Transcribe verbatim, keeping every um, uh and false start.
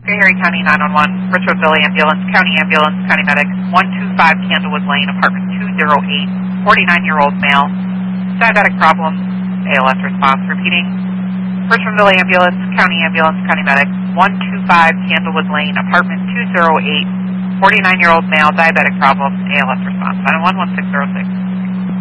Harry County nine one one, Richardville Ambulance, County Ambulance, County Medic, one two five Candlewood Lane, apartment two oh eight, forty-nine-year-old male, diabetic problem, A L S response. Repeating, Richardville Ambulance, County Ambulance, County Medic, one two five Candlewood Lane, apartment two oh eight, forty-nine-year-old male, diabetic problem, A L S response. nine one one, one six zero six.